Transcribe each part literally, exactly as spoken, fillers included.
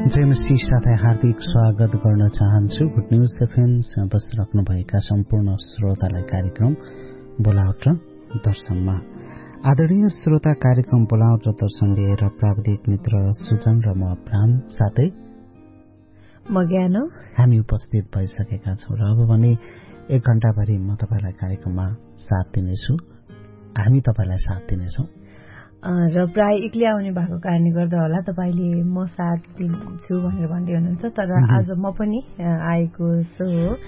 JMC साथै हार्दिक स्वागत गर्न चाहन्छु। गुड न्यूज एफएममा बसिराख्नुभएका सम्पूर्ण श्रोतालाई कार्यक्रम बोलावट र दर्शनमा। आदरणीय श्रोता, कार्यक्रम बोलावट र दर्शन लिएर प्राविधिक मित्र सुजन र म प्राण साथै म ज्ञानो हामी उपस्थित भइसकेका छौँ र अब भने एक घण्टाभरि म तपाईँलाई कार्यक्रममा साथ दिनेछु, हामी तपाईँलाई साथ दिनेछौँ र प्राय एक्लै आउने भएको कारणले गर्दा होला तपाईँले म साथ दिन्छु भनेर भन्दै हुनुहुन्छ। तर आज म पनि आएको छु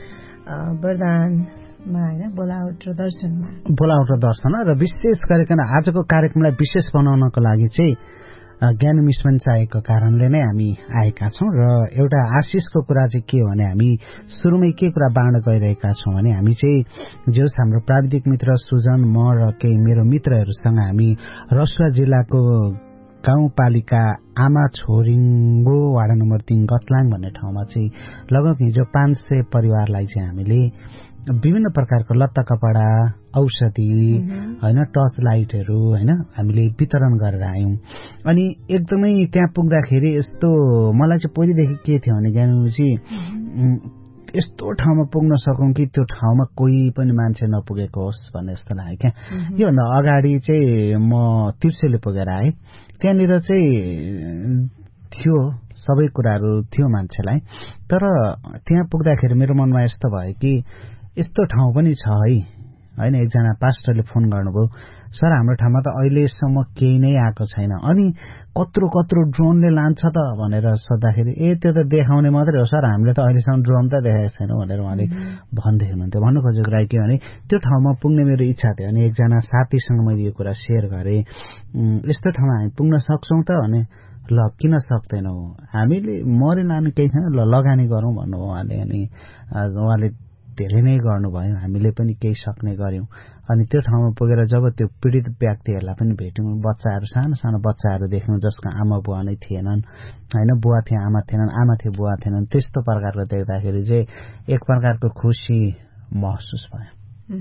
वरदानमा होइन, बोलावट र दर्शनमा बोलावट र दर्शन। र विशेष गरिकन आजको कार्यक्रमलाई विशेष बनाउनको लागि चाहिँ ज्ञान मिस पनि चाहिएको कारणले नै हामी आएका छौँ। र एउटा आशिषको कुरा चाहिँ के हो भने हामी सुरुमै के कुरा बाँड्न गइरहेका छौँ भने हामी चाहिँ जोस् हाम्रो प्राविधिक मित्र सुजन, म र केही मेरो मित्रहरूसँग हामी रसुवा जिल्लाको गाउँपालिका आमा छोरिङ्गो वाडा नम्बर तीन गतलाङ भन्ने ठाउँमा चाहिँ लगभग हिजो पाँच सय परिवारलाई चाहिँ हामीले विभिन्न प्रकारको लत्ता कपडा, औषधि होइन, टर्च लाइटहरू होइन हामीले वितरण गरेर आयौँ। अनि एकदमै त्यहाँ पुग्दाखेरि यस्तो मलाई चाहिँ पहिलेदेखि के थियो भने ज्ञानुजी यस्तो ठाउँमा पुग्न सकौँ कि त्यो ठाउँमा कोही पनि मान्छे नपुगेको होस् भन्ने जस्तो लाग्यो क्या। योभन्दा अगाडि चाहिँ म तिर्सेली पुगेर आएँ, त्यहाँनिर चाहिँ थियो सबै कुराहरू थियो मान्छेलाई, तर त्यहाँ पुग्दाखेरि मेरो मनमा यस्तो भयो कि यस्तो ठाउँ पनि छ है होइन। एकजना पास्टरले फोन गर्नुभयो, सर हाम्रो ठाउँमा त अहिलेसम्म केही नै आएको छैन, अनि कत्रो कत्रो ड्रोनले लान्छ त भनेर सोद्धाखेरि ए त्यो त देखाउने मात्रै हो सर, हामीले त अहिलेसम्म ड्रोन त देखाएको छैन भनेर उहाँले भन्दै हुनुहुन्थ्यो। भन्नु खोजेको कुरा के भने त्यो ठाउँमा पुग्ने मेरो इच्छा थियो। अनि एकजना साथीसँग मैले यो कुरा सेयर गरेँ, यस्तो ठाउँमा हामी पुग्न सक्छौँ त भने ल किन सक्दैनौ, हामीले मरे लानु केही छैन, ल लगानी गरौँ भन्नुभयो उहाँले। अनि उहाँले धेरै नै गर्नुभयो, हामीले पनि केही सक्ने गऱ्यौँ। अनि त्यो ठाउँमा पुगेर जब त्यो पीडित व्यक्तिहरूलाई पनि भेट्यौँ, बच्चाहरू सानो सानो बच्चाहरू देख्यौँ जसको आमा बुवा नै थिएनन् होइन, बुवा थिए आमा थिएनन्, आमा थिए बुवा थिएनन्। त्यस्तो प्रकारको देख्दाखेरि चाहिँ एक प्रकारको खुसी महसुस भयो।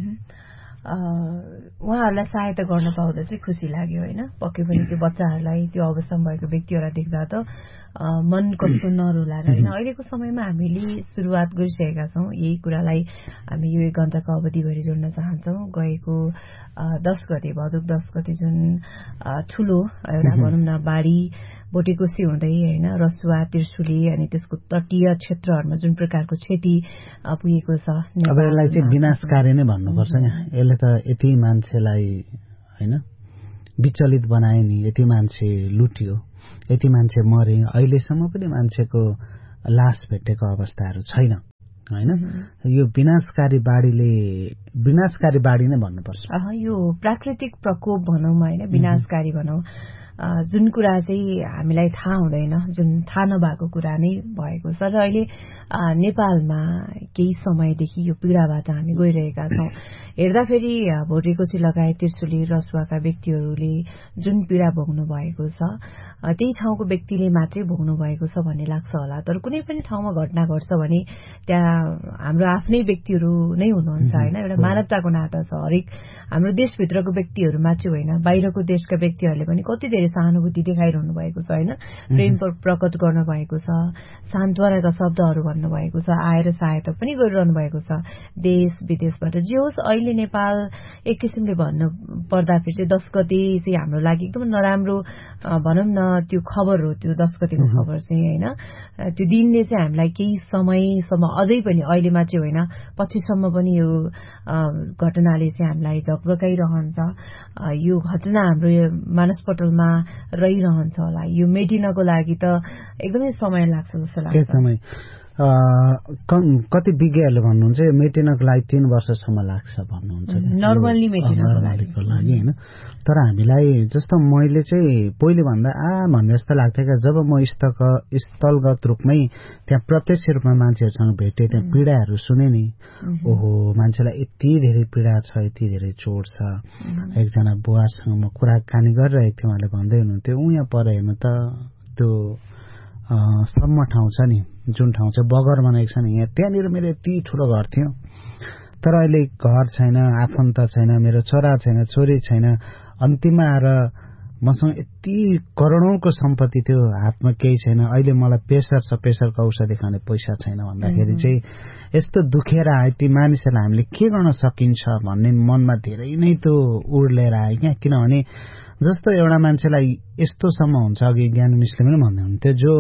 उहाँहरूलाई सहायता गर्न पाउँदा चाहिँ खुसी लाग्यो होइन। पक्कै पनि त्यो बच्चाहरूलाई, त्यो अवस्थामा भएको व्यक्तिहरूलाई देख्दा त मन कस्तो नरुला होइन। अहिलेको समयमा हामीले सुरुवात गरिसकेका छौँ, यही कुरालाई हामी यो एक घण्टाको अवधिभरि जोड्न चाहन्छौँ। गएको दस गते भदौ दस गते जुन ठुलो एउटा भनौँ न बाढी बोटेकोसी हुँदै होइन, रसुवा, त्रिशुली अनि त्यसको तटीय क्षेत्रहरूमा जुन प्रकारको क्षति पुगेको छ, अब यसलाई चाहिँ विनाशकारी नै भन्नुपर्छ क्या। यसले त यति मान्छेलाई होइन विचलित बनायो नि, यति मान्छे लुट्यो, यति मान्छे मरे, अहिलेसम्म पनि मान्छेको लास भेटेको अवस्थाहरू छैन होइन। यो विनाशकारी बाढीले विनाशकारी बाढी नै भन्नुपर्छ। यो प्राकृतिक प्रकोप भनौँ होइन, विनाशकारी भनौँ, जुन कुरा चाहिँ हामीलाई थाहा हुँदैन, जुन थाहा नभएको कुरा नै भएको छ। र अहिले नेपालमा केही समयदेखि यो पीडाबाट हामी गइरहेका छौँ। हेर्दाखेरि भोटेकोसी लगायत त्रिशुली रसुवाका व्यक्तिहरूले जुन पीडा भोग्नु भएको छ, त्यही ठाउँको व्यक्तिले मात्रै भोग्नु भएको छ भन्ने लाग्छ होला। तर कुनै पनि ठाउँमा घटना घट्छ भने त्यहाँ हाम्रो आफ्नै व्यक्तिहरू नै हुनुहुन्छ होइन। एउटा मानवताको नाता छ, हरेक हाम्रो देशभित्रको व्यक्तिहरू मात्रै होइन, बाहिरको देशका व्यक्तिहरूले पनि कति धेरै सहानुभूति देखाइरहनु भएको छ होइन, प्रेम प्रकट गर्नु भएको छ, सान्त्वनाका शब्दहरू भन्नुभएको छ, आएर सहायता पनि गरिरहनु भएको छ देश विदेशबाट। जे होस्, अहिले नेपाल एक किसिमले भन्नु पर्दाखेरि चाहिँ दस गते चाहिँ हाम्रो लागि एकदम नराम्रो भनौँ न त्यो खबर हो। त्यो दस गतेको खबर चाहिँ होइन, त्यो दिनले चाहिँ हामीलाई केही समयसम्म अझै पनि अहिले मात्रै होइन पछिसम्म पनि यो घटनाले चाहिँ हामीलाई झकझकाइरहन्छ। यो घटना हाम्रो मानसपटलमा रहिरहन्छ होला। यो मेटिनको लागि त एकदमै समय लाग्छ जस्तो लाग्छ। एकदमै कति विज्ञहरूले भन्नुहुन्छ मेटिनको लागि तीन वर्षसम्म लाग्छ भन्नुहुन्छ नर्मल्ली मेटिनको लागि होइन। तर हामीलाई जस्तो मैले चाहिँ पहिले भन्दा आ भन्ने जस्तो लाग्थ्यो क्या, जब म स्थक स्थलगत रूपमै त्यहाँ प्रत्यक्ष रूपमा मान्छेहरूसँग भेटेँ, त्यहाँ पीडाहरू सुने नि, ओहो मान्छेलाई यति धेरै पीडा छ, यति धेरै चोट छ। एकजना बुवासँग म कुराकानी गरिरहेको थिएँ, उहाँले भन्दै हुनुहुन्थ्यो ऊ यहाँ पर हेर्नु त त्यो सम्म ठाउँ छ नि, जुन ठाउँ चाहिँ बगर बनाएको छ नि यहाँ, त्यहाँनिर मेरो यति ठुलो घर थियो, तर अहिले घर छैन, आफन्त छैन, मेरो छोरा छैन, छोरी छैन। अन्तिममा आएर मसँग यति करोडौंको सम्पत्ति थियो, हातमा केही छैन, अहिले मलाई प्रेसर छ, प्रेसरको औषधि खाने पैसा छैन भन्दाखेरि चाहिँ यस्तो दुखेर आए ती मानिसहरूलाई हामीले के गर्न सकिन्छ भन्ने मनमा धेरै नै त्यो उर्लेर आयो क्या। किनभने जस्तो एउटा मान्छेलाई यस्तोसम्म हुन्छ, अघि ज्ञान मिसले पनि भन्दै हुन्थ्यो, जो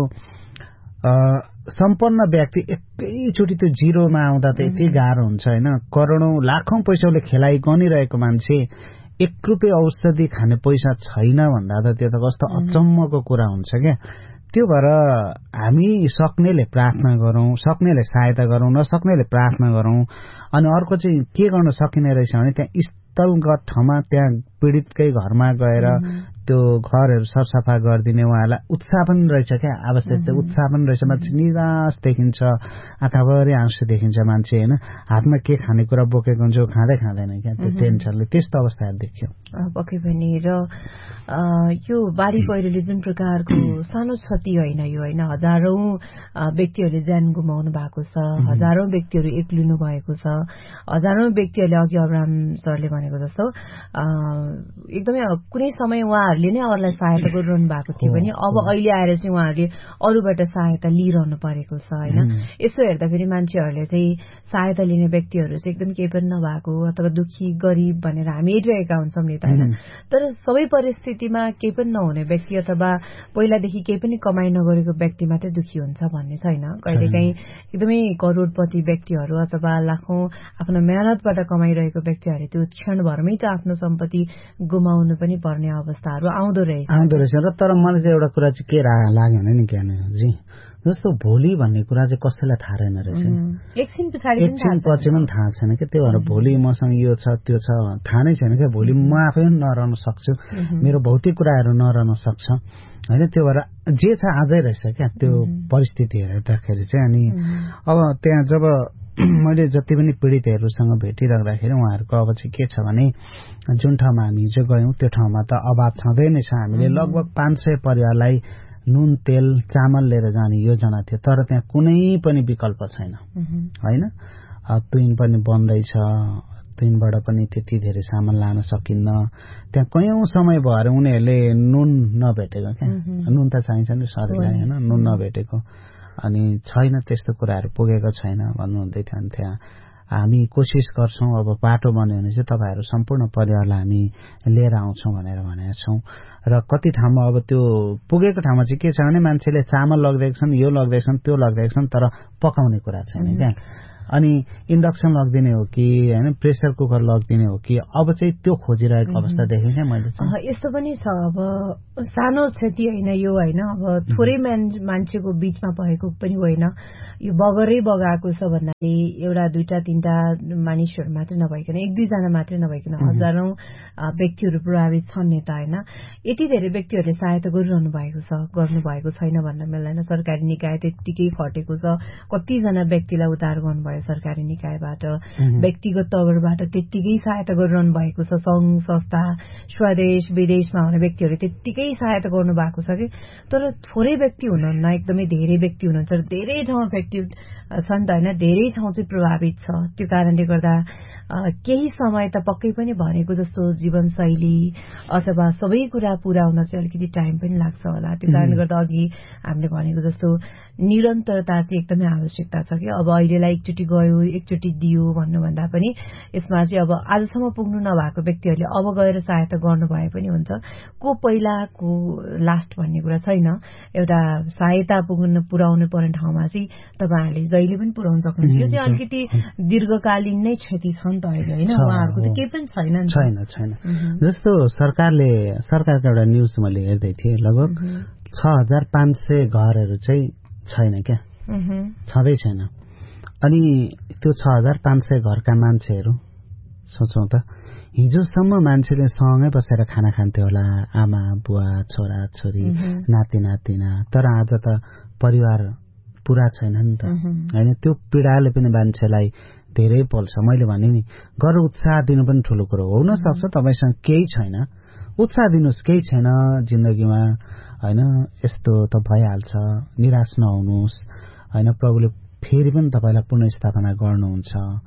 सम्पन्न व्यक्ति एकैचोटि त्यो जिरोमा आउँदा त यति गाह्रो हुन्छ होइन। करोडौं लाखौं पैसाले खेलाइ गनिरहेको मान्छे एक रुपियाँ औषधि खाने पैसा छैन भन्दा त त्यो त कस्तो अचम्मको कुरा हुन्छ क्या। त्यो भएर हामी सक्नेले प्रार्थना गरौं, सक्नेले सहायता गरौं, नसक्नेले प्रार्थना गरौं। अनि अर्को चाहिँ के गर्न सकिने रहेछ भने त्यहाँ स्थलगत ठाउँमा त्यहाँ पीडितकै घरमा गएर त्यो घरहरू सरसफा गरिदिने, उहाँहरूलाई उत्साह पनि रहेछ क्या, आवश्यक उत्साह पनि रहेछ। मान्छे निराश देखिन्छ, आँखाभरि आँसु देखिन्छ मान्छे होइन, हातमा के खानेकुरा बोकेको हुन्छ खाँदै खाँदैन क्या, त्यो टेन्सनले त्यस्तो अवस्थाहरू देखियो। पक्कै पनि। र यो बाढी पहिरोले जुन प्रकारको सानो क्षति होइन यो होइन, हजारौं व्यक्तिहरूले ज्यान गुमाउनु भएको छ, हजारौं व्यक्तिहरू एक्लिनु भएको छ, हजारौं व्यक्तिहरूले अघि अब्राहम सरले भनेको जस्तो एकदमै कुनै समय उहाँहरूले नै अरूलाई सहायता गरिरहनु भएको थियो भने अब अहिले आएर चाहिँ उहाँहरूले अरूबाट सहायता लिइरहनु परेको छ होइन। यसो हेर्दाखेरि मान्छेहरूले चाहिँ सहायता लिने व्यक्तिहरू चाहिँ एकदम केही पनि नभएको अथवा दुखी गरिब भनेर हामी हेरिरहेका हुन्छौँ नि त होइन। तर सबै परिस्थितिमा केही पनि नहुने व्यक्ति अथवा पहिलादेखि केही पनि कमाइ नगरेको व्यक्ति मात्रै दुखी हुन्छ भन्ने छैन। कहिलेकाहीँ एकदमै करोडपति व्यक्तिहरू अथवा लाखौं आफ्नो मेहनतबाट कमाइरहेको व्यक्तिहरूले त्यो क्षणभरमै त आफ्नो सम्पत्ति गुमाउनु पनि पर्ने अवस्थाहरू आउँदो रहेछ आउँदो रहेछ र तर मलाई चाहिँ एउटा कुरा चाहिँ के लाग्यो भने नि ज्ञानजी, जस्तो भोलि भन्ने कुरा चाहिँ कसैलाई थाहा रहेन रहेछ। एकछिन पछाडि एकछिन पछि पनि थाहा छैन क्या। त्यो भएर भोलि मसँग यो छ त्यो छ थाहा नै छैन क्या। भोलि म आफै पनि नरहन सक्छु, मेरो भौतिक कुराहरू नरहन सक्छ होइन। त्यो भएर जे छ आजै रहेछ क्या त्यो परिस्थिति हेर्दाखेरि चाहिँ। अनि अब त्यहाँ जब मैले जति पनि पीडितहरूसँग भेटिराख्दाखेरि उहाँहरूको अब चाहिँ के छ भने, जुन ठाउँमा हामी हिजो गयौं त्यो ठाउँमा त अभाव छँदै नै छ। हामीले लगभग पाँच सय परिवारलाई नुन तेल चामल लिएर जाने योजना थियो, तर त्यहाँ कुनै पनि विकल्प छैन होइन। तुइन पनि बन्दैछ, तुइनबाट पनि त्यति धेरै सामान लान सकिन्न। त्यहाँ कयौं समय भएर उनीहरूले नुन नभेटेको क्या। नुन त चाहिन्छ नि शरीरलाई होइन, नुन नभेटेको अनि छैन, त्यस्तो कुराहरू पुगेको छैन भन्नुहुँदै थियो। अनि त्यहाँ हामी कोसिस गर्छौं अब बाटो बन्यो भने चाहिँ तपाईँहरू सम्पूर्ण परिवारलाई हामी लिएर आउँछौं भनेर भनेका छौं। र कति ठाउँमा अब त्यो पुगेको ठाउँमा चाहिँ के छ भने मान्छेले चामल लगिदिएको छन्, यो लगिदिएको छन्, त्यो लगिदिएको छन्, तर पकाउने कुरा छैन क्या। अनि इन्डक्सन लगिदिने हो कि होइन, प्रेसर कुकर लगिदिने हो कि, अब चाहिँ त्यो खोजिरहेको अवस्था देखेँ क्या मैले। यस्तो पनि छ, अब सानो क्षति होइन यो होइन, अब थोरै मान्छेको बीचमा भएको पनि होइन, यो बगरै बगाएको छ भन्नाले एउटा दुईटा तीनटा मानिसहरू मात्रै नभइकन, एक दुईजना मात्रै नभइकन हजारौं व्यक्तिहरू प्रभावित छन् नि त होइन। यति धेरै व्यक्तिहरूले सहायता गरिरहनु भएको छ, गर्नु भएको छैन भन्न मिल्दैन। सरकारी निकाय त्यत्तिकै खटेको छ, कतिजना व्यक्तिलाई उद्धार गर्नुभयो सरकारी निकायबाट, व्यक्तिगत तवरबाट त्यत्तिकै सहायता गरिरहनु भएको छ। संघ संस्था स्वदेश विदेशमा हुने व्यक्तिहरूले त्यत्तिकै सहायता गर्नु भएको छ कि, तर थोरै व्यक्ति हुनुहुन्न, एकदमै धेरै व्यक्ति हुनुहुन्छ, धेरै ठाउँ इफेक्टिभ छन् त होइन, धेरै ठाउँ चाहिँ प्रभावित छ। त्यो कारणले गर्दा केही समय त पक्कै पनि भनेको जस्तो जीवनशैली अथवा सबै कुरा पूरा हुन चाहिँ अलिकति टाइम पनि लाग्छ होला। त्यो कारणले गर्दा अघि हामीले भनेको जस्तो निरन्तरता चाहिँ एकदमै आवश्यकता छ कि। अब अहिलेलाई एकचोटि गयो एकचोटि दियो भन्नुभन्दा पनि यसमा चाहिँ अब आजसम्म पुग्नु नभएको व्यक्तिहरूले अब गएर सहायता गर्नु भए पनि हुन्छ। को पहिला को लास्ट भन्ने कुरा छैन। एउटा सहायता पुग्नु पुर्याउनु पर्ने ठाउँमा चाहिँ तपाईँहरूले जहिले पनि पुर्याउन सक्नुहुन्छ। यो चाहिँ अलिकति दीर्घकालीन नै क्षति छ नि त अहिले होइन, उहाँहरूको त केही पनि छैन छैन छैन जस्तो सरकारले सरकारको एउटा न्युज मैले हेर्दै थिएँ, लगभग छ हजार पाँच सय घरहरू चाहिँ छैन क्या, छँदै छैन। अनि त्यो छ हजार पाँच सय घरका मान्छेहरू सोचौँ त, हिजोसम्म मान्छेले सँगै बसेर खाना खान्थ्यो होला, आमा बुवा छोरा छोरी नाति नातिना, तर आज त परिवार पुरा छैन नि त होइन। त्यो पीडाले पनि मान्छेलाई धेरै पोल्छ। मैले भने नि गर उत्साह दिनु पनि ठुलो कुरो हो। हुन सक्छ तपाईँसँग केही छैन, उत्साह दिनुहोस्, केही छैन जिन्दगीमा होइन, यस्तो त भइहाल्छ, निराश नहुनुहोस् होइन। प्रभुले फेरि पनि तपाईँलाई पुनर्स्थापना गर्नुहुन्छ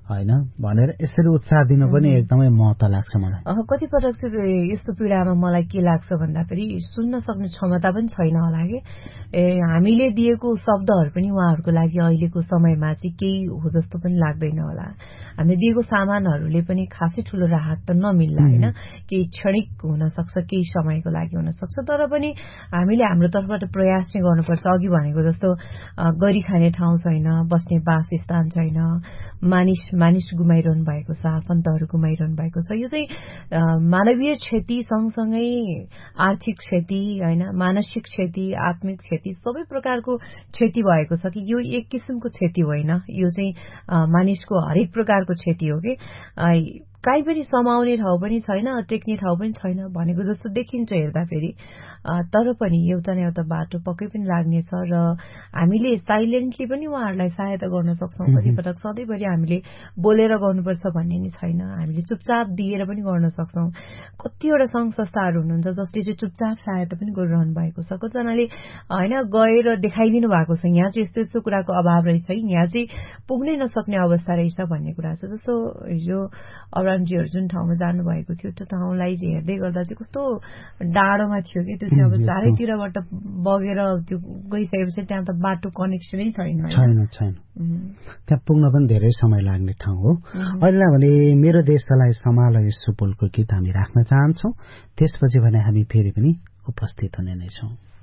होइन भनेर यसरी उत्साह दिनु पनि एकदमै महत्त्व लाग्छ मलाई। कति पटक चाहिँ यस्तो पीडामा मलाई के लाग्छ भन्दाखेरि सुन्न सक्ने क्षमता पनि छैन होला कि ए हामीले दिएको शब्दहरू पनि उहाँहरूको लागि अहिलेको समयमा चाहिँ केही हो जस्तो पनि लाग्दैन होला। हामीले दिएको सामानहरूले पनि खासै ठुलो राहत त नमिल्ला होइन, केही क्षणिक हुन सक्छ, केही समयको लागि हुन सक्छ, तर पनि हामीले हाम्रो तर्फबाट प्रयास चाहिँ गर्नुपर्छ। अघि भनेको जस्तो गरी खाने ठाउँ छैन, बस्ने वासस्थान छैन, मानिस मानिस गुमाइरहनु भएको छ, आफन्तहरू गुमाइरहनु भएको छ। यो चाहिँ मानवीय क्षति सँगसँगै आर्थिक क्षति होइन, मानसिक क्षति, आत्मिक क्षति, सबै प्रकारको क्षति भएको छ कि यो एक किसिमको क्षति होइन, यो चाहिँ मानिसको हरेक प्रकारको क्षति हो कि काहीँ पनि समाउने ठाउँ पनि छैन, टेक्ने ठाउँ पनि छैन भनेको जस्तो देखिन्छ हेर्दाखेरि। तर पनि एउटा न एउटा बाटो पक्कै पनि लाग्नेछ र हामीले साइलेन्टली पनि उहाँहरूलाई सहायता गर्न सक्छौँ। कतिपटक सधैँभरि हामीले बोलेर गर्नुपर्छ भन्ने नि छैन, हामीले चुपचाप दिएर पनि गर्न सक्छौँ। कतिवटा सङ्घ संस्थाहरू हुनुहुन्छ जसले चाहिँ चुपचाप सहायता पनि गरिरहनु भएको छ। कतिजनाले होइन गएर देखाइदिनु भएको छ यहाँ चाहिँ यस्तो यस्तो कुराको अभाव रहेछ, यहाँ चाहिँ पुग्नै नसक्ने अवस्था रहेछ भन्ने कुरा छ। जस्तो हिजो अब्रामजीहरू जुन ठाउँमा जानुभएको थियो त्यो ठाउँलाई चाहिँ हेर्दै गर्दा चाहिँ कस्तो डाँडोमा थियो कि त्यो चाहिँ अब चारैतिरबाट बगेर त्यो गइसकेपछि त्यहाँ त बाटो कनेक्सनै छैन छैन छैन त्यहाँ पुग्न पनि धेरै समय लाग्ने ठाउँ हो। अहिले भने मेरो देशलाई सम्हाल सुपलको गीत हामी राख्न चाहन्छौँ, त्यसपछि भने हामी फेरि पनि उपस्थित हुने नै छौँ।